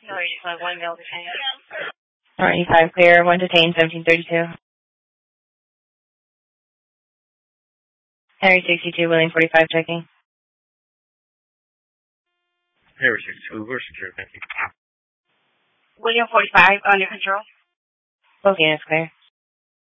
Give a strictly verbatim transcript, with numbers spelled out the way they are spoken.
No, you just want one male detained. All right, five clear, one detained, seventeen thirty-two. Henry sixty-two, William forty-five, checking. Henry sixty-two, we're secure, thank you. William forty-five, under control. Both units clear.